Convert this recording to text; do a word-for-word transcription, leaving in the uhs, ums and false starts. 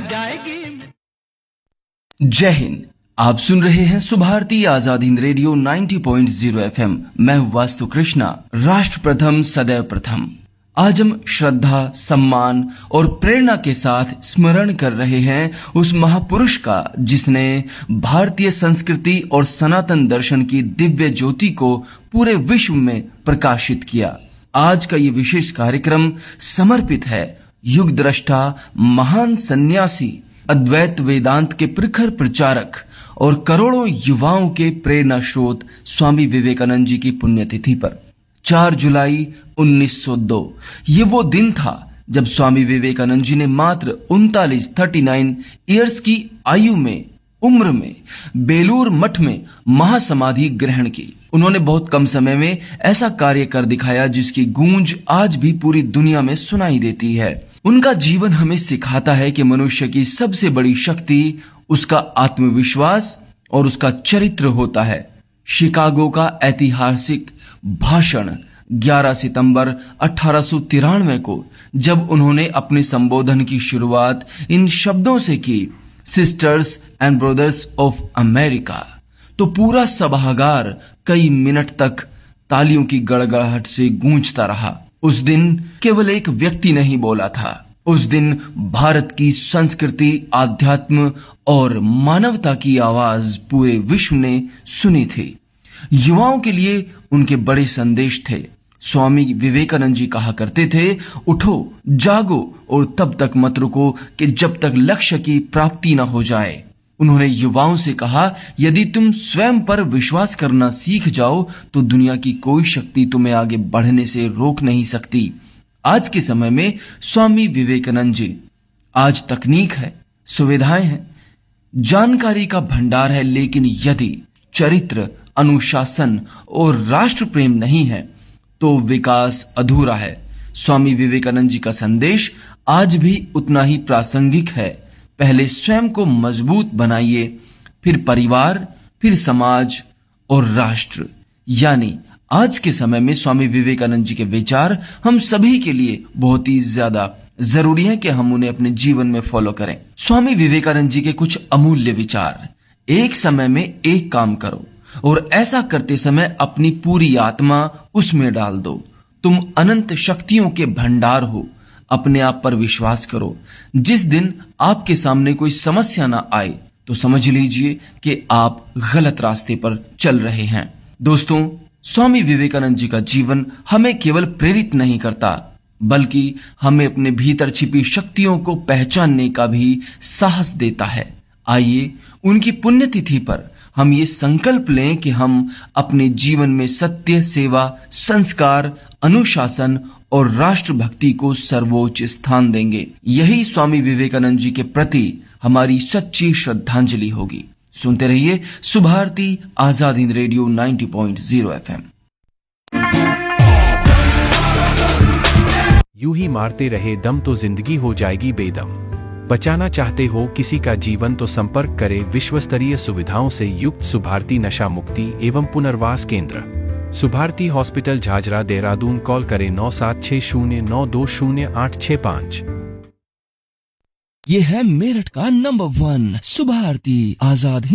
जाएगी। जय हिंद। आप सुन रहे हैं सुभारती आजाद हिंद रेडियो नब्बे पॉइंट शून्य एफएम। मैं हूं वास्तु कृष्णा। राष्ट्र प्रथम सदैव प्रथम। आज हम श्रद्धा, सम्मान और प्रेरणा के साथ स्मरण कर रहे हैं उस महापुरुष का जिसने भारतीय संस्कृति और सनातन दर्शन की दिव्य ज्योति को पूरे विश्व में प्रकाशित किया। आज का ये विशेष कार्यक्रम समर्पित है युग द्रष्टा, महान सन्यासी, अद्वैत वेदांत के प्रखर प्रचारक और करोड़ों युवाओं के प्रेरणा स्रोत स्वामी विवेकानंद जी की पुण्यतिथि पर। चार जुलाई उन्नीस सौ दो ये वो दिन था जब स्वामी विवेकानंद जी ने मात्र उनतालीस थर्टी नाइन ईयर्स की आयु में उम्र में बेलूर मठ में महासमाधि ग्रहण की। उन्होंने बहुत कम समय में ऐसा कार्य कर दिखाया जिसकी गूंज आज भी पूरी दुनिया में सुनाई देती है। उनका जीवन हमें सिखाता है कि मनुष्य की सबसे बड़ी शक्ति उसका आत्मविश्वास और उसका चरित्र होता है। शिकागो का ऐतिहासिक भाषण ग्यारह सितंबर अठारह सौ तिरानवे को जब उन्होंने अपने संबोधन की शुरुआत इन शब्दों से की, sisters and brothers of America, तो पूरा सभागार कई मिनट तक तालियों की गड़गड़ाहट से गूंजता रहा। उस दिन केवल एक व्यक्ति नहीं बोला था, उस दिन भारत की संस्कृति, आध्यात्म और मानवता की आवाज पूरे विश्व ने सुनी थी। युवाओं के लिए उनके बड़े संदेश थे। स्वामी विवेकानंद जी कहा करते थे, उठो, जागो और तब तक मत रुको कि जब तक लक्ष्य की प्राप्ति न हो जाए। उन्होंने युवाओं से कहा, यदि तुम स्वयं पर विश्वास करना सीख जाओ तो दुनिया की कोई शक्ति तुम्हें आगे बढ़ने से रोक नहीं सकती। आज के समय में स्वामी विवेकानंद जी, आज तकनीक है, सुविधाएं हैं, जानकारी का भंडार है, लेकिन यदि चरित्र, अनुशासन और राष्ट्र प्रेम नहीं है तो विकास अधूरा है। स्वामी विवेकानंद जी का संदेश आज भी उतना ही प्रासंगिक है। पहले स्वयं को मजबूत बनाइए, फिर परिवार, फिर समाज और राष्ट्र। यानी आज के समय में स्वामी विवेकानंद जी के विचार हम सभी के लिए बहुत ही ज्यादा जरूरी है कि हम उन्हें अपने जीवन में फॉलो करें। स्वामी विवेकानंद जी के कुछ अमूल्य विचार। एक समय में एक काम करो और ऐसा करते समय अपनी पूरी आत्मा उसमें डाल दो। तुम अनंत शक्तियों के भंडार हो। अपने आप पर विश्वास करो। जिस दिन आपके सामने कोई समस्या ना आए तो समझ लीजिए कि आप गलत रास्ते पर चल रहे हैं। दोस्तों, स्वामी विवेकानंद जी का जीवन हमें केवल प्रेरित नहीं करता, बल्कि हमें अपने भीतर छिपी शक्तियों को पहचानने का भी साहस देता है। आइए उनकी पुण्यतिथि पर हम ये संकल्प लें कि हम अपने जीवन में सत्य, सेवा, संस्कार, अनुशासन और राष्ट्रभक्ति को सर्वोच्च स्थान देंगे। यही स्वामी विवेकानंद जी के प्रति हमारी सच्ची श्रद्धांजलि होगी। सुनते रहिए सुभारती आजाद हिंद रेडियो नब्बे पॉइंट शून्य एफएम। यूं ही मारते रहे दम तो जिंदगी हो जाएगी बेदम। बचाना चाहते हो किसी का जीवन तो संपर्क करें विश्व स्तरीय सुविधाओं से युक्त सुभारती नशा मुक्ति एवं पुनर्वास केंद्र, सुभारती हॉस्पिटल, झाझरा, देहरादून। कॉल करें नौ सात छह शून्य नौ दो शून्य आठ छह पाँच। ये है मेरठ का नंबर वन सुभारती आजाद